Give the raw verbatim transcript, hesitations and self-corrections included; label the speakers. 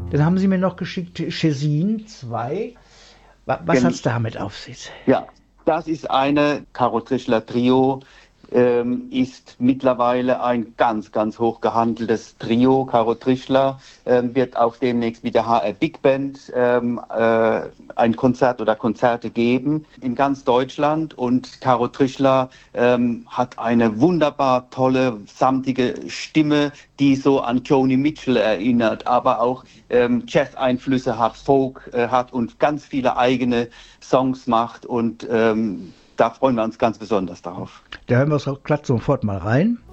Speaker 1: Dann haben Sie mir noch geschickt Chesin zwei. Was
Speaker 2: Gen-
Speaker 1: hat es damit auf sich?
Speaker 2: Ja, das ist eine Caro Trischler Trio, ähm, ist mittlerweile ein ganz, ganz hoch gehandeltes Trio. Caro Trischler ähm, wird auch demnächst mit der H R Big Band ähm, äh, ein Konzert oder Konzerte geben in ganz Deutschland. Und Caro Trischler ähm, hat eine wunderbar tolle, samtige Stimme, die so an Joni Mitchell erinnert, aber auch ähm, Jazz-Einflüsse hat, Folk äh, hat und ganz viele eigene Songs macht. Und ähm, da freuen wir uns ganz besonders darauf.
Speaker 1: Da hören wir uns auch glatt sofort mal rein.